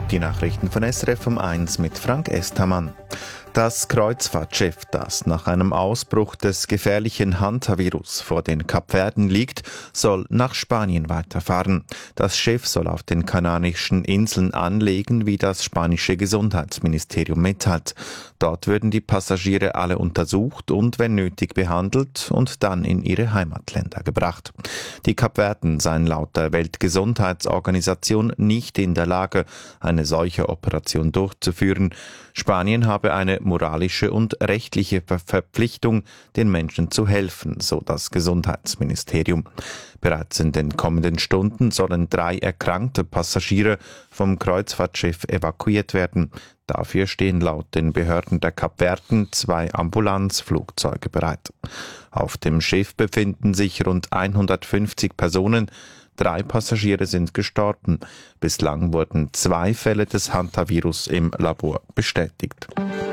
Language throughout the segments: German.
Die Nachrichten von SRF um 1 mit Frank Estermann. Das Kreuzfahrtschiff, das nach einem Ausbruch des gefährlichen Hantavirus vor den Kapverden liegt, soll nach Spanien weiterfahren. Das Schiff soll auf den Kanarischen Inseln anlegen, wie das spanische Gesundheitsministerium mitteilt. Dort würden die Passagiere alle untersucht und, wenn nötig, behandelt und dann in ihre Heimatländer gebracht. Die Kapverden seien laut der Weltgesundheitsorganisation nicht in der Lage, eine solche Operation durchzuführen. Spanien habe eine moralische und rechtliche Verpflichtung, den Menschen zu helfen, so das Gesundheitsministerium. Bereits in den kommenden Stunden sollen 3 erkrankte Passagiere vom Kreuzfahrtschiff evakuiert werden. Dafür stehen laut den Behörden der Kapverden 2 Ambulanzflugzeuge bereit. Auf dem Schiff befinden sich rund 150 Personen. 3 Passagiere sind gestorben. Bislang wurden 2 Fälle des Hantavirus im Labor bestätigt.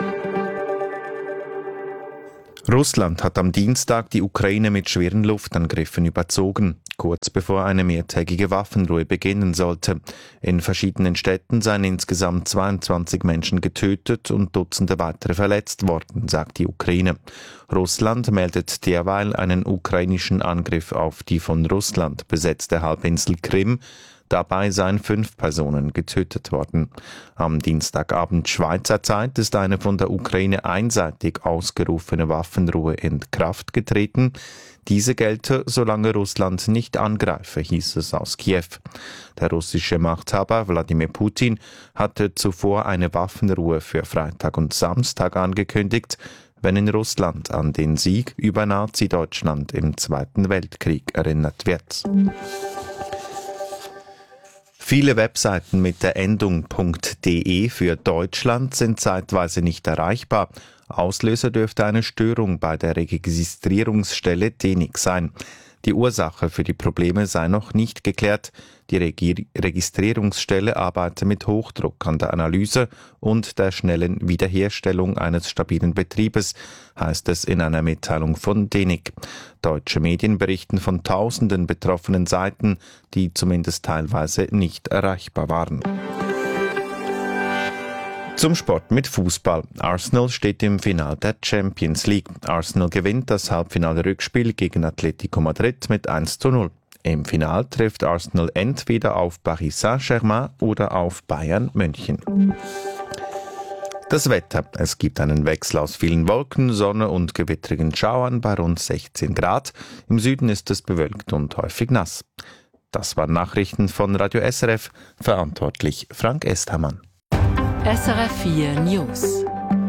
Russland hat am Dienstag die Ukraine mit schweren Luftangriffen überzogen, kurz bevor eine mehrtägige Waffenruhe beginnen sollte. In verschiedenen Städten seien insgesamt 22 Menschen getötet und Dutzende weitere verletzt worden, sagt die Ukraine. Russland meldet derweil einen ukrainischen Angriff auf die von Russland besetzte Halbinsel Krim. Dabei seien 5 Personen getötet worden. Am Dienstagabend Schweizer Zeit ist eine von der Ukraine einseitig ausgerufene Waffenruhe in Kraft getreten. Diese gelte, solange Russland nicht angreife, hieß es aus Kiew. Der russische Machthaber Wladimir Putin hatte zuvor eine Waffenruhe für Freitag und Samstag angekündigt, wenn in Russland an den Sieg über Nazi-Deutschland im Zweiten Weltkrieg erinnert wird. Viele Webseiten mit der Endung .de für Deutschland sind zeitweise nicht erreichbar. Auslöser dürfte eine Störung bei der Registrierungsstelle DENIC sein. Die Ursache für die Probleme sei noch nicht geklärt. Die Registrierungsstelle arbeite mit Hochdruck an der Analyse und der schnellen Wiederherstellung eines stabilen Betriebes, heißt es in einer Mitteilung von DENIC. Deutsche Medien berichten von tausenden betroffenen Seiten, die zumindest teilweise nicht erreichbar waren. Zum Sport mit Fußball. Arsenal steht im Finale der Champions League. Arsenal gewinnt das Halbfinale-Rückspiel gegen Atletico Madrid mit 1:0. Im Finale trifft Arsenal entweder auf Paris Saint-Germain oder auf Bayern München. Das Wetter. Es gibt einen Wechsel aus vielen Wolken, Sonne und gewittrigen Schauern bei rund 16 Grad. Im Süden ist es bewölkt und häufig nass. Das waren Nachrichten von Radio SRF. Verantwortlich Frank Estermann. SRF 4 News.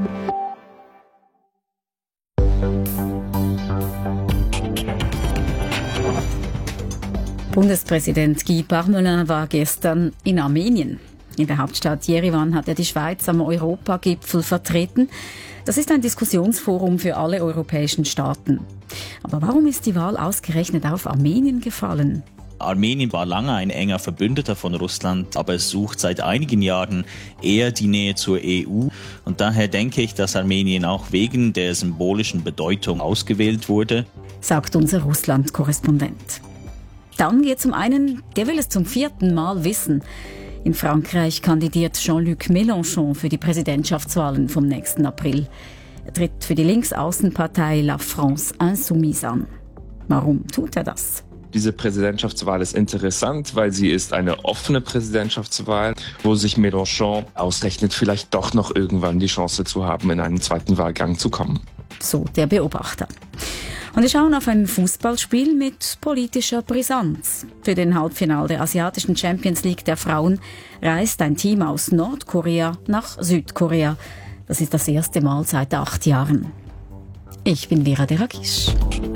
Bundespräsident Guy Parmelin war gestern in Armenien. In der Hauptstadt Jerewan hat er die Schweiz am Europagipfel vertreten. Das ist ein Diskussionsforum für alle europäischen Staaten. Aber warum ist die Wahl ausgerechnet auf Armenien gefallen? Armenien war lange ein enger Verbündeter von Russland, aber es sucht seit einigen Jahren eher die Nähe zur EU. Und daher denke ich, dass Armenien auch wegen der symbolischen Bedeutung ausgewählt wurde, sagt unser Russland-Korrespondent. Dann geht zum einen, der will es zum 4. Mal wissen. In Frankreich kandidiert Jean-Luc Mélenchon für die Präsidentschaftswahlen vom nächsten April. Er tritt für die Linksaußenpartei La France Insoumise an. Warum tut er das? Diese Präsidentschaftswahl ist interessant, weil sie ist eine offene Präsidentschaftswahl, wo sich Mélenchon ausrechnet, vielleicht doch noch irgendwann die Chance zu haben, in einen zweiten Wahlgang zu kommen. So der Beobachter. Und wir schauen auf ein Fußballspiel mit politischer Brisanz. Für den Halbfinale der asiatischen Champions League der Frauen reist ein Team aus Nordkorea nach Südkorea. Das ist das erste Mal seit 8 Jahren. Ich bin Vera Derakisch.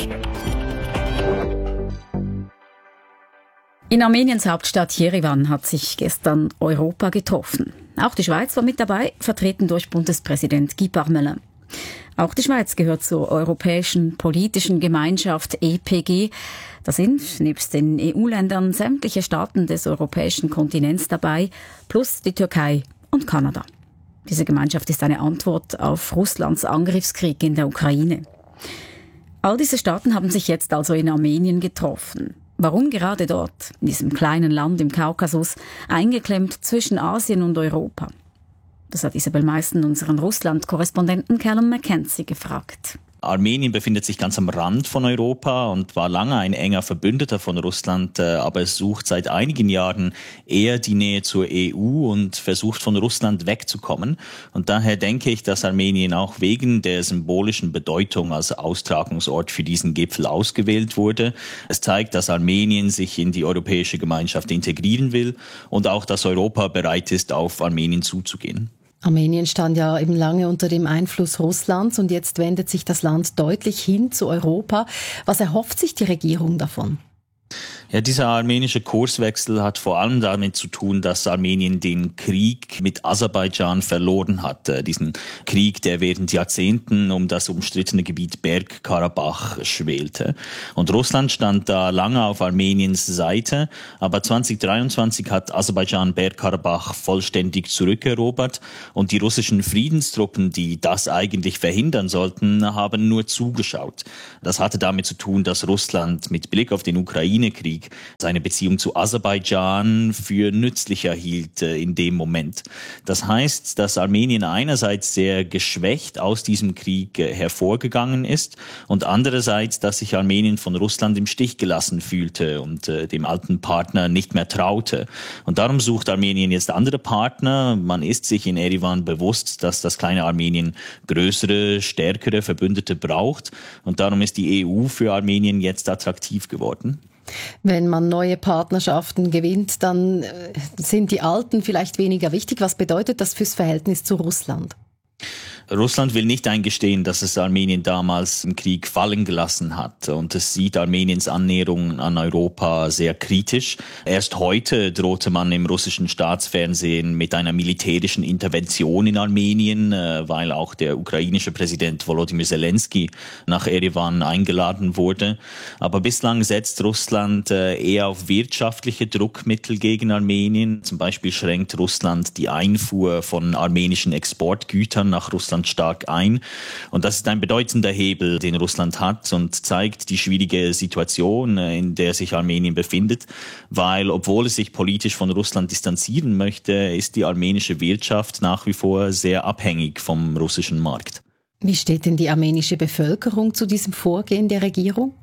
In Armeniens Hauptstadt Jerewan hat sich gestern Europa getroffen. Auch die Schweiz war mit dabei, vertreten durch Bundespräsident Guy Parmelin. Auch die Schweiz gehört zur Europäischen Politischen Gemeinschaft EPG. Da sind nebst den EU-Ländern sämtliche Staaten des europäischen Kontinents dabei, plus die Türkei und Kanada. Diese Gemeinschaft ist eine Antwort auf Russlands Angriffskrieg in der Ukraine. All diese Staaten haben sich jetzt also in Armenien getroffen. Warum gerade dort, in diesem kleinen Land im Kaukasus, eingeklemmt zwischen Asien und Europa? Das hat Isabel Meissen unseren Russland-Korrespondenten Callum McKenzie gefragt. Armenien befindet sich ganz am Rand von Europa und war lange ein enger Verbündeter von Russland, aber es sucht seit einigen Jahren eher die Nähe zur EU und versucht von Russland wegzukommen. Und daher denke ich, dass Armenien auch wegen der symbolischen Bedeutung als Austragungsort für diesen Gipfel ausgewählt wurde. Es zeigt, dass Armenien sich in die europäische Gemeinschaft integrieren will und auch, dass Europa bereit ist, auf Armenien zuzugehen. Armenien stand ja eben lange unter dem Einfluss Russlands und jetzt wendet sich das Land deutlich hin zu Europa. Was erhofft sich die Regierung davon? Ja, dieser armenische Kurswechsel hat vor allem damit zu tun, dass Armenien den Krieg mit Aserbaidschan verloren hat. Diesen Krieg, der während Jahrzehnten um das umstrittene Gebiet Bergkarabach schwelte. Und Russland stand da lange auf Armeniens Seite, aber 2023 hat Aserbaidschan Bergkarabach vollständig zurückerobert und die russischen Friedenstruppen, die das eigentlich verhindern sollten, haben nur zugeschaut. Das hatte damit zu tun, dass Russland mit Blick auf den Ukraine-Krieg seine Beziehung zu Aserbaidschan für nützlicher hielt in dem Moment. Das heißt, dass Armenien einerseits sehr geschwächt aus diesem Krieg hervorgegangen ist und andererseits, dass sich Armenien von Russland im Stich gelassen fühlte und dem alten Partner nicht mehr traute. Und darum sucht Armenien jetzt andere Partner. Man ist sich in Erivan bewusst, dass das kleine Armenien größere, stärkere Verbündete braucht. Und darum ist die EU für Armenien jetzt attraktiv geworden. Wenn man neue Partnerschaften gewinnt, dann sind die alten vielleicht weniger wichtig. Was bedeutet das fürs Verhältnis zu Russland? Russland will nicht eingestehen, dass es Armenien damals im Krieg fallen gelassen hat und es sieht Armeniens Annäherung an Europa sehr kritisch. Erst heute drohte man im russischen Staatsfernsehen mit einer militärischen Intervention in Armenien, weil auch der ukrainische Präsident Volodymyr Zelensky nach Erivan eingeladen wurde. Aber bislang setzt Russland eher auf wirtschaftliche Druckmittel gegen Armenien. Zum Beispiel schränkt Russland die Einfuhr von armenischen Exportgütern nach Russland stark ein. Und das ist ein bedeutender Hebel, den Russland hat und zeigt die schwierige Situation, in der sich Armenien befindet, weil obwohl es sich politisch von Russland distanzieren möchte, ist die armenische Wirtschaft nach wie vor sehr abhängig vom russischen Markt. Wie steht denn die armenische Bevölkerung zu diesem Vorgehen der Regierung?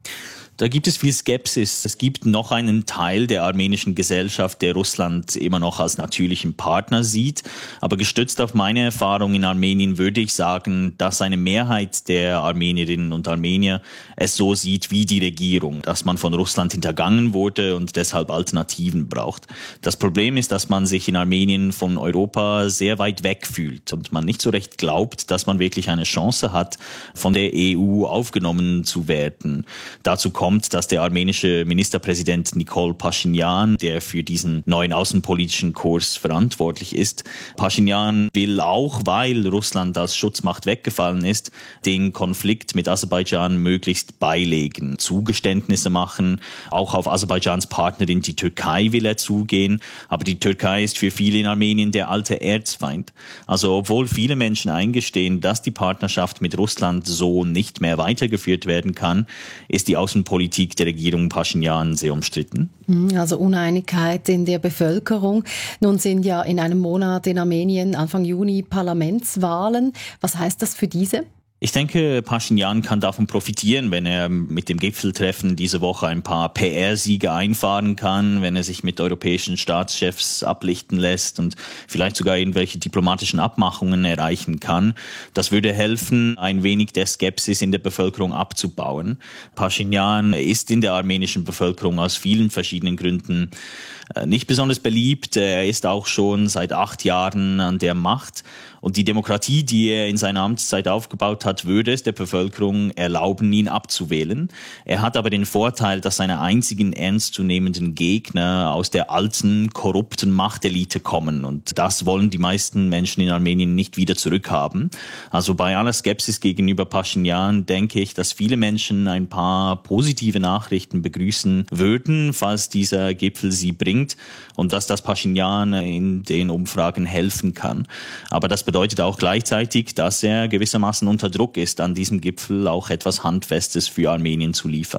Da gibt es viel Skepsis. Es gibt noch einen Teil der armenischen Gesellschaft, der Russland immer noch als natürlichen Partner sieht. Aber gestützt auf meine Erfahrung in Armenien würde ich sagen, dass eine Mehrheit der Armenierinnen und Armenier es so sieht wie die Regierung, dass man von Russland hintergangen wurde und deshalb Alternativen braucht. Das Problem ist, dass man sich in Armenien von Europa sehr weit weg fühlt und man nicht so recht glaubt, dass man wirklich eine Chance hat, von der EU aufgenommen zu werden. Dazu kommt, dass der armenische Ministerpräsident Nikol Paschinjan, der für diesen neuen außenpolitischen Kurs verantwortlich ist, Paschinjan will auch, weil Russland als Schutzmacht weggefallen ist, den Konflikt mit Aserbaidschan möglichst beilegen, Zugeständnisse machen. Auch auf Aserbaidschans Partnerin, die Türkei, will er zugehen. Aber die Türkei ist für viele in Armenien der alte Erzfeind. Also obwohl viele Menschen eingestehen, dass die Partnerschaft mit Russland so nicht mehr weitergeführt werden kann, ist die Außenpolitik der Regierung Paschinjan sehr umstritten. Also Uneinigkeit in der Bevölkerung. Nun sind ja in einem Monat in Armenien Anfang Juni Parlamentswahlen. Was heißt das für diese? Ich denke, Paschinjan kann davon profitieren, wenn er mit dem Gipfeltreffen diese Woche ein paar PR-Siege einfahren kann, wenn er sich mit europäischen Staatschefs ablichten lässt und vielleicht sogar irgendwelche diplomatischen Abmachungen erreichen kann. Das würde helfen, ein wenig der Skepsis in der Bevölkerung abzubauen. Paschinjan ist in der armenischen Bevölkerung aus vielen verschiedenen Gründen nicht besonders beliebt. Er ist auch schon seit 8 Jahren an der Macht. Und die Demokratie, die er in seiner Amtszeit aufgebaut hat, würde es der Bevölkerung erlauben, ihn abzuwählen. Er hat aber den Vorteil, dass seine einzigen ernstzunehmenden Gegner aus der alten, korrupten Machtelite kommen. Und das wollen die meisten Menschen in Armenien nicht wieder zurückhaben. Also bei aller Skepsis gegenüber Paschinjan denke ich, dass viele Menschen ein paar positive Nachrichten begrüßen würden, falls dieser Gipfel sie bringt. Und dass das Paschinjan in den Umfragen helfen kann. Aber das bedeutet auch gleichzeitig, dass er gewissermaßen unter Druck ist, an diesem Gipfel auch etwas Handfestes für Armenien zu liefern.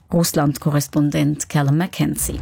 Russland-Korrespondent Callum McKenzie.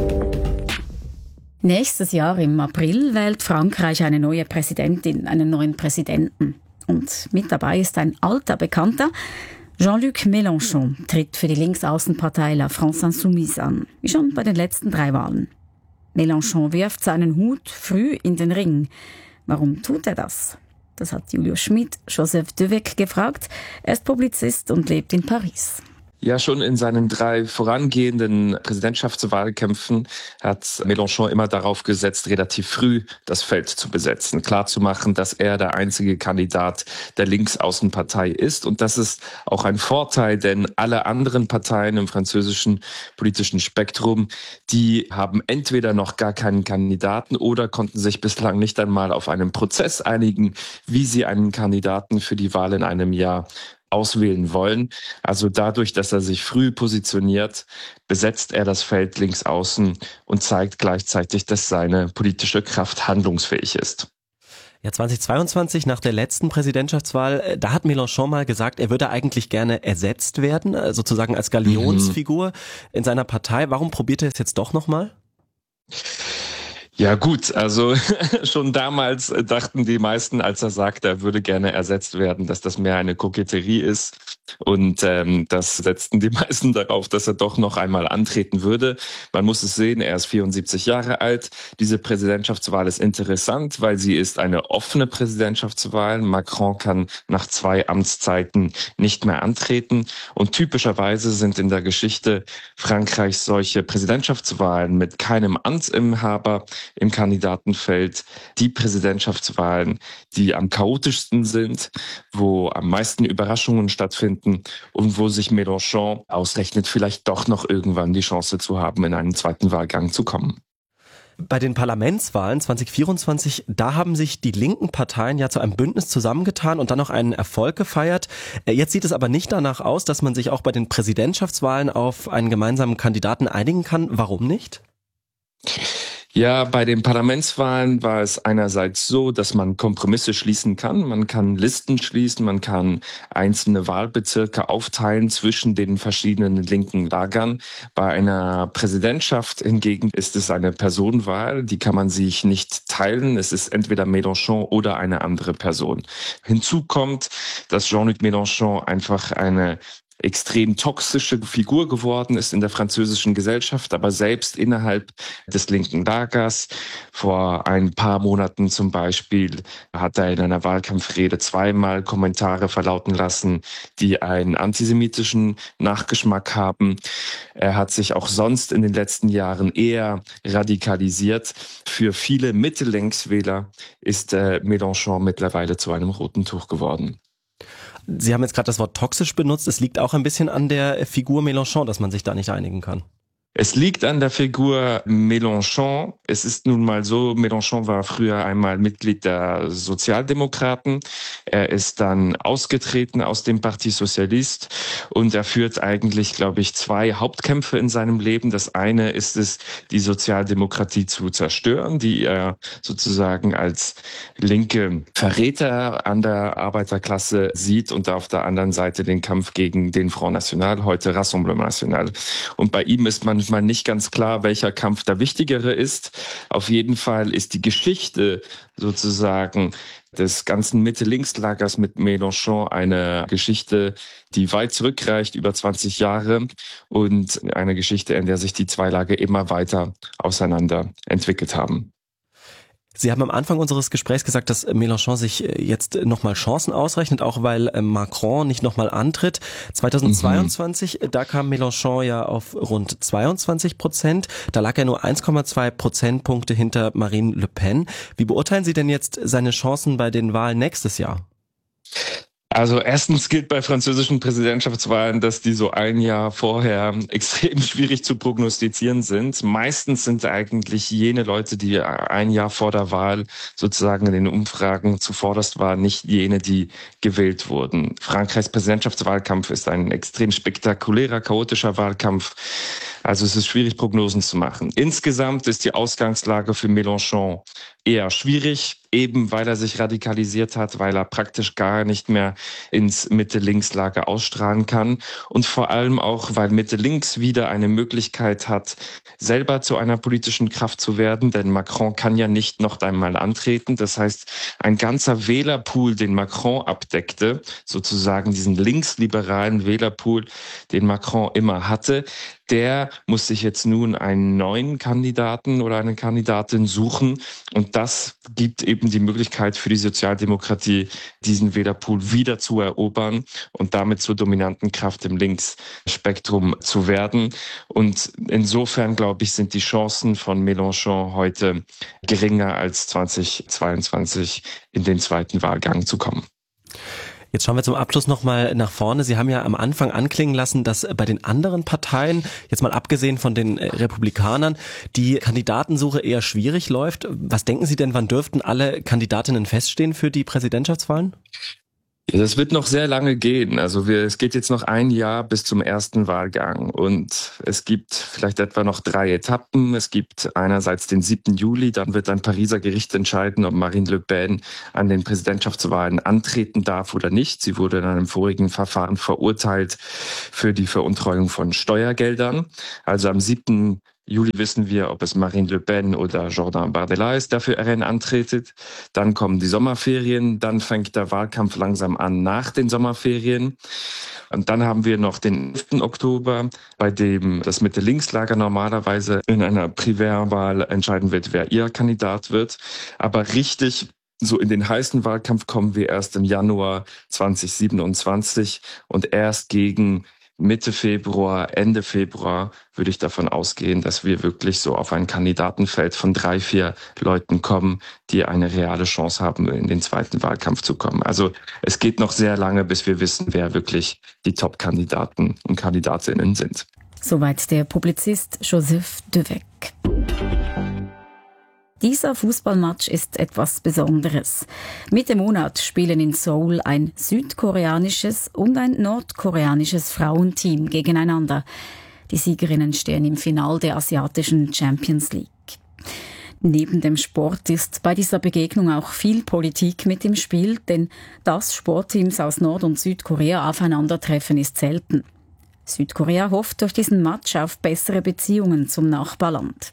Nächstes Jahr im April wählt Frankreich eine neue Präsidentin, einen neuen Präsidenten. Und mit dabei ist ein alter Bekannter. Jean-Luc Mélenchon tritt für die Linksaußenpartei La France Insoumise an, wie schon bei den letzten 3 Wahlen. Mélenchon wirft seinen Hut früh in den Ring. Warum tut er das? Das hat Julius Schmid Joseph Devec gefragt. Er ist Publizist und lebt in Paris. Ja, schon in seinen 3 vorangehenden Präsidentschaftswahlkämpfen hat Mélenchon immer darauf gesetzt, relativ früh das Feld zu besetzen, klarzumachen, dass er der einzige Kandidat der Linksaußenpartei ist. Und das ist auch ein Vorteil, denn alle anderen Parteien im französischen politischen Spektrum, die haben entweder noch gar keinen Kandidaten oder konnten sich bislang nicht einmal auf einen Prozess einigen, wie sie einen Kandidaten für die Wahl in einem Jahr auswählen wollen. Also dadurch, dass er sich früh positioniert, besetzt er das Feld links außen und zeigt gleichzeitig, dass seine politische Kraft handlungsfähig ist. Ja, 2022, nach der letzten Präsidentschaftswahl, da hat Mélenchon mal gesagt, er würde eigentlich gerne ersetzt werden, sozusagen als Galionsfigur in seiner Partei. Warum probiert er es jetzt doch nochmal? Ja gut, also schon damals dachten die meisten, als er sagte, er würde gerne ersetzt werden, dass das mehr eine Koketterie ist. Und das setzten die meisten darauf, dass er doch noch einmal antreten würde. Man muss es sehen, er ist 74 Jahre alt. Diese Präsidentschaftswahl ist interessant, weil sie ist eine offene Präsidentschaftswahl. Macron kann nach 2 Amtszeiten nicht mehr antreten. Und typischerweise sind in der Geschichte Frankreichs solche Präsidentschaftswahlen mit keinem Amtsinhaber im Kandidatenfeld die Präsidentschaftswahlen, die am chaotischsten sind, wo am meisten Überraschungen stattfinden und wo sich Mélenchon ausrechnet, vielleicht doch noch irgendwann die Chance zu haben, in einen zweiten Wahlgang zu kommen. Bei den Parlamentswahlen 2024, da haben sich die linken Parteien ja zu einem Bündnis zusammengetan und dann noch einen Erfolg gefeiert. Jetzt sieht es aber nicht danach aus, dass man sich auch bei den Präsidentschaftswahlen auf einen gemeinsamen Kandidaten einigen kann. Warum nicht? Ja, bei den Parlamentswahlen war es einerseits so, dass man Kompromisse schließen kann. Man kann Listen schließen, man kann einzelne Wahlbezirke aufteilen zwischen den verschiedenen linken Lagern. Bei einer Präsidentschaft hingegen ist es eine Personenwahl, die kann man sich nicht teilen. Es ist entweder Mélenchon oder eine andere Person. Hinzu kommt, dass Jean-Luc Mélenchon einfach eine extrem toxische Figur geworden ist in der französischen Gesellschaft, aber selbst innerhalb des linken Lagers. Vor ein paar Monaten zum Beispiel hat er in einer Wahlkampfrede 2-mal Kommentare verlauten lassen, die einen antisemitischen Nachgeschmack haben. Er hat sich auch sonst in den letzten Jahren eher radikalisiert. Für viele Mitte-Links-Wähler ist Mélenchon mittlerweile zu einem roten Tuch geworden. Sie haben jetzt gerade das Wort toxisch benutzt. Es liegt auch ein bisschen an der Figur Mélenchon, dass man sich da nicht einigen kann. Es liegt an der Figur Mélenchon. Es ist nun mal so, Mélenchon war früher einmal Mitglied der Sozialdemokraten. Er ist dann ausgetreten aus dem Parti Socialiste und er führt eigentlich, glaube ich, 2 Hauptkämpfe in seinem Leben. Das eine ist es, die Sozialdemokratie zu zerstören, die er sozusagen als linke Verräter an der Arbeiterklasse sieht, und auf der anderen Seite den Kampf gegen den Front National, heute Rassemblement National. Und bei ihm ist manchmal nicht ganz klar, welcher Kampf der wichtigere ist. Auf jeden Fall ist die Geschichte sozusagen des ganzen Mitte-Links-Lagers mit Mélenchon eine Geschichte, die weit zurückreicht, über 20 Jahre, und eine Geschichte, in der sich die 2 Lager immer weiter auseinander entwickelt haben. Sie haben am Anfang unseres Gesprächs gesagt, dass Mélenchon sich jetzt nochmal Chancen ausrechnet, auch weil Macron nicht nochmal antritt. 2022, da kam Mélenchon ja auf rund 22%. Da lag er nur 1,2 Prozentpunkte hinter Marine Le Pen. Wie beurteilen Sie denn jetzt seine Chancen bei den Wahlen nächstes Jahr? Also erstens gilt bei französischen Präsidentschaftswahlen, dass die so ein Jahr vorher extrem schwierig zu prognostizieren sind. Meistens sind eigentlich jene Leute, die ein Jahr vor der Wahl sozusagen in den Umfragen zuvorderst waren, nicht jene, die gewählt wurden. Frankreichs Präsidentschaftswahlkampf ist ein extrem spektakulärer, chaotischer Wahlkampf. Also es ist schwierig, Prognosen zu machen. Insgesamt ist die Ausgangslage für Mélenchon eher schwierig, eben weil er sich radikalisiert hat, weil er praktisch gar nicht mehr ins Mitte-Links-Lager ausstrahlen kann und vor allem auch, weil Mitte-Links wieder eine Möglichkeit hat, selber zu einer politischen Kraft zu werden, denn Macron kann ja nicht noch einmal antreten. Das heißt, ein ganzer Wählerpool, den Macron abdeckte, sozusagen diesen linksliberalen Wählerpool, den Macron immer hatte, der muss sich jetzt nun einen neuen Kandidaten oder eine Kandidatin suchen. Und das gibt eben die Möglichkeit für die Sozialdemokratie, diesen Wählerpool wieder zu erobern und damit zur dominanten Kraft im Linksspektrum zu werden. Und insofern, glaube ich, sind die Chancen von Mélenchon heute geringer als 2022 in den zweiten Wahlgang zu kommen. Jetzt schauen wir zum Abschluss nochmal nach vorne. Sie haben ja am Anfang anklingen lassen, dass bei den anderen Parteien, jetzt mal abgesehen von den Republikanern, die Kandidatensuche eher schwierig läuft. Was denken Sie denn, wann dürften alle Kandidatinnen feststehen für die Präsidentschaftswahlen? Das wird noch sehr lange gehen. Also es geht jetzt noch ein Jahr bis zum ersten Wahlgang und es gibt vielleicht etwa noch 3 Etappen. Es gibt einerseits den 7. Juli, dann wird ein Pariser Gericht entscheiden, ob Marine Le Pen an den Präsidentschaftswahlen antreten darf oder nicht. Sie wurde in einem vorigen Verfahren verurteilt für die Veruntreuung von Steuergeldern. Also am 7. Juli wissen wir, ob es Marine Le Pen oder Jordan Bardella ist, der für RN antritt. Dann kommen die Sommerferien, dann fängt der Wahlkampf langsam an nach den Sommerferien. Und dann haben wir noch den 11. Oktober, bei dem das Mitte-Links-Lager normalerweise in einer Primärwahl entscheiden wird, wer ihr Kandidat wird. Aber richtig so in den heißen Wahlkampf kommen wir erst im Januar 2027 und erst gegen Mitte Februar, Ende Februar würde ich davon ausgehen, dass wir wirklich so auf ein Kandidatenfeld von 3, 4 Leuten kommen, die eine reale Chance haben, in den zweiten Wahlkampf zu kommen. Also es geht noch sehr lange, bis wir wissen, wer wirklich die Top-Kandidaten und Kandidatinnen sind. Soweit der Publizist Joseph Devec. Dieser Fußballmatch ist etwas Besonderes. Mitte Monat spielen in Seoul ein südkoreanisches und ein nordkoreanisches Frauenteam gegeneinander. Die Siegerinnen stehen im Finale der asiatischen Champions League. Neben dem Sport ist bei dieser Begegnung auch viel Politik mit im Spiel, denn dass Sportteams aus Nord- und Südkorea aufeinandertreffen, ist selten. Südkorea hofft durch diesen Match auf bessere Beziehungen zum Nachbarland.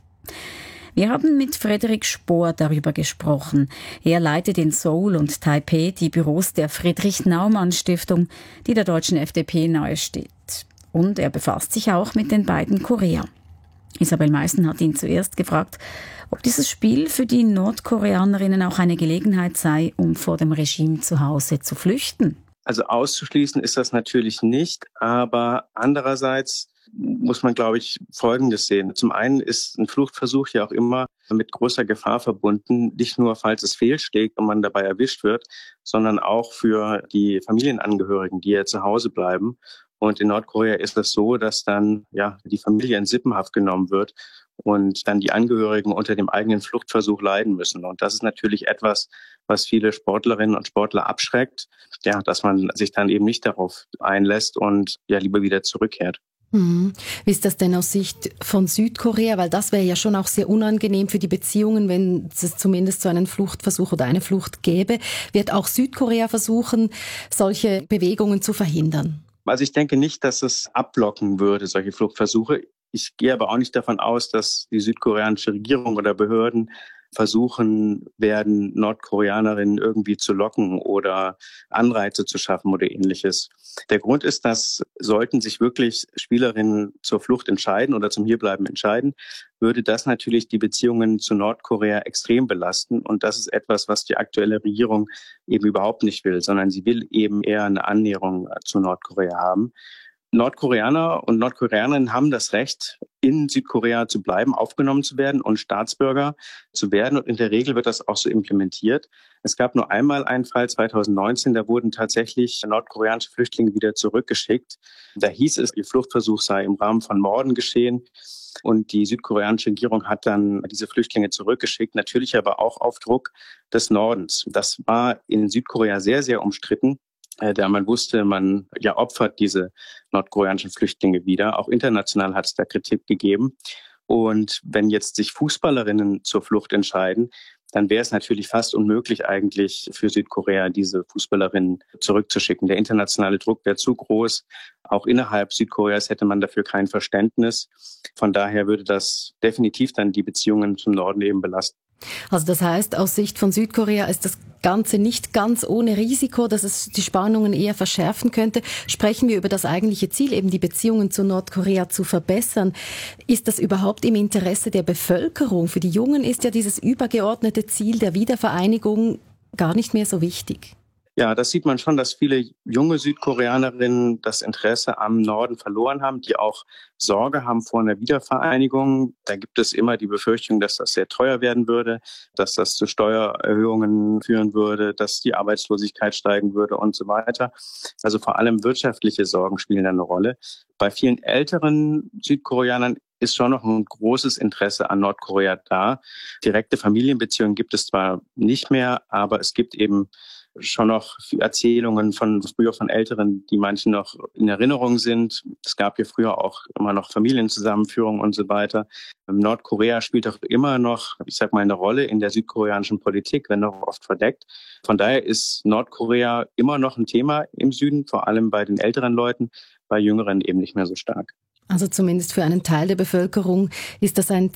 Wir haben mit Frederik Spohr darüber gesprochen. Er leitet in Seoul und Taipeh die Büros der Friedrich-Naumann-Stiftung, die der deutschen FDP nahesteht. Und er befasst sich auch mit den beiden Korea. Isabel Meissen hat ihn zuerst gefragt, ob dieses Spiel für die Nordkoreanerinnen auch eine Gelegenheit sei, um vor dem Regime zu Hause zu flüchten. Also auszuschließen ist das natürlich nicht, aber andererseits muss man, glaube ich, Folgendes sehen. Zum einen ist ein Fluchtversuch ja auch immer mit großer Gefahr verbunden, nicht nur, falls es fehlschlägt und man dabei erwischt wird, sondern auch für die Familienangehörigen, die ja zu Hause bleiben. Und in Nordkorea ist es so, dass dann die Familie in Sippenhaft genommen wird und dann die Angehörigen unter dem eigenen Fluchtversuch leiden müssen. Und das ist natürlich etwas, was viele Sportlerinnen und Sportler abschreckt, dass man sich dann eben nicht darauf einlässt und lieber wieder zurückkehrt. Wie ist das denn aus Sicht von Südkorea? Weil das wäre ja schon auch sehr unangenehm für die Beziehungen, wenn es zumindest so einen Fluchtversuch oder eine Flucht gäbe. Wird auch Südkorea versuchen, solche Bewegungen zu verhindern? Also ich denke nicht, dass es abblocken würde, solche Fluchtversuche. Ich gehe aber auch nicht davon aus, dass die südkoreanische Regierung oder Behörden versuchen werden, Nordkoreanerinnen irgendwie zu locken oder Anreize zu schaffen oder Ähnliches. Der Grund ist, dass sollten sich wirklich Spielerinnen zur Flucht entscheiden oder zum Hierbleiben entscheiden, würde das natürlich die Beziehungen zu Nordkorea extrem belasten. Und das ist etwas, was die aktuelle Regierung eben überhaupt nicht will, sondern sie will eben eher eine Annäherung zu Nordkorea haben. Nordkoreaner und Nordkoreanerinnen haben das Recht, in Südkorea zu bleiben, aufgenommen zu werden und Staatsbürger zu werden. Und in der Regel wird das auch so implementiert. Es gab nur einmal einen Fall 2019, da wurden tatsächlich nordkoreanische Flüchtlinge wieder zurückgeschickt. Da hieß es, ihr Fluchtversuch sei im Rahmen von Morden geschehen. Und die südkoreanische Regierung hat dann diese Flüchtlinge zurückgeschickt, natürlich aber auch auf Druck des Nordens. Das war in Südkorea sehr, sehr umstritten. da man wusste, man opfert diese nordkoreanischen Flüchtlinge wieder. Auch international hat es da Kritik gegeben. Und wenn jetzt sich Fußballerinnen zur Flucht entscheiden, dann wäre es natürlich fast unmöglich eigentlich für Südkorea, diese Fußballerinnen zurückzuschicken. Der internationale Druck wäre zu groß. Auch innerhalb Südkoreas hätte man dafür kein Verständnis. Von daher würde das definitiv dann die Beziehungen zum Norden eben belasten. Also das heißt, aus Sicht von Südkorea ist das Ganze nicht ganz ohne Risiko, dass es die Spannungen eher verschärfen könnte. Sprechen wir über das eigentliche Ziel, eben die Beziehungen zu Nordkorea zu verbessern. Ist das überhaupt im Interesse der Bevölkerung? Für die Jungen ist ja dieses übergeordnete Ziel der Wiedervereinigung gar nicht mehr so wichtig. Ja, das sieht man schon, dass viele junge Südkoreanerinnen das Interesse am Norden verloren haben, die auch Sorge haben vor einer Wiedervereinigung. Da gibt es immer die Befürchtung, dass das sehr teuer werden würde, dass das zu Steuererhöhungen führen würde, dass die Arbeitslosigkeit steigen würde und so weiter. Also vor allem wirtschaftliche Sorgen spielen eine Rolle. Bei vielen älteren Südkoreanern ist schon noch ein großes Interesse an Nordkorea da. Direkte Familienbeziehungen gibt es zwar nicht mehr, aber es gibt eben schon noch Erzählungen von früher von Älteren, die manchen noch in Erinnerung sind. Es gab ja früher auch immer noch Familienzusammenführung und so weiter. Nordkorea spielt auch immer noch, eine Rolle in der südkoreanischen Politik, wenn auch oft verdeckt. Von daher ist Nordkorea immer noch ein Thema im Süden, vor allem bei den älteren Leuten, bei Jüngeren eben nicht mehr so stark. Also zumindest für einen Teil der Bevölkerung ist das ein